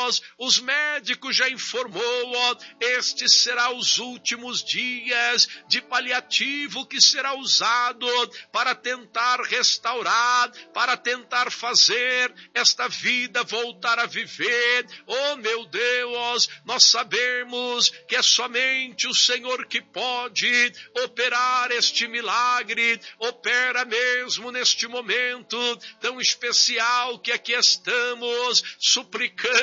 Deus, os médicos já informou, ó, este será os últimos dias de paliativo que será usado para tentar restaurar, para tentar fazer esta vida voltar a viver. Oh meu Deus, nós sabemos que é somente o Senhor que pode operar este milagre. Opera mesmo neste momento tão especial que aqui estamos suplicando